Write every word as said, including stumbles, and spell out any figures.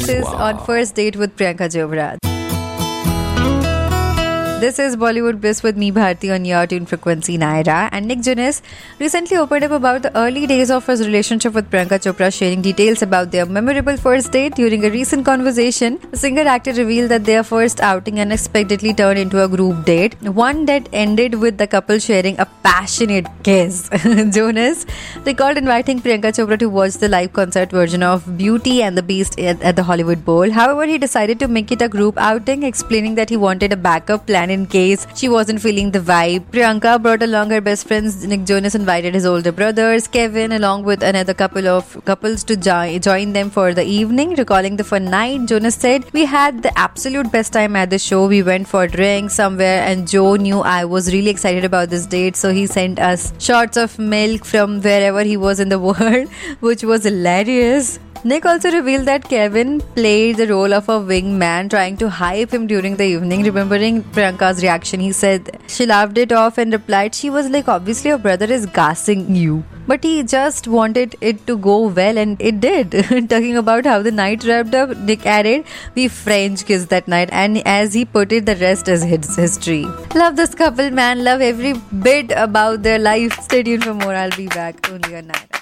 is wow. on First Date with Priyanka Chopra. This is Bollywood Bliss with me, Bharti, on your tune frequency Naira. And Nick Jonas recently opened up about the early days of his relationship with Priyanka Chopra, sharing details about their memorable first date. During a recent conversation, the singer-actor revealed that their first outing unexpectedly turned into a group date, one that ended with the couple sharing a passionate kiss. Jonas recalled inviting Priyanka Chopra to watch the live concert version of Beauty and the Beast at, at the Hollywood Bowl. However, he decided to make it a group outing, explaining that he wanted a backup plan in case she wasn't feeling the vibe. Priyanka brought along her best friends. Nick Jonas invited his older brothers, Kevin, along with another couple of couples to jo- join them for the evening. Recalling the fun night, Jonas said, "We had the absolute best time at the show. We went for drinks somewhere and Joe knew I was really excited about this date, so he sent us shots of milk from wherever he was in the world," which was hilarious. Nick also revealed that Kevin played the role of a wingman, trying to hype him during the evening. Remembering Priyanka's reaction, he said she laughed it off and replied, "She was like, obviously your brother is gassing you." But he just wanted it to go well, and it did. Talking about how the night wrapped up, Nick added, "We French kissed that night," and as he put it, the rest is his history. Love this couple, man. Love every bit about their life. Stay tuned for more. I'll be back only on Naira.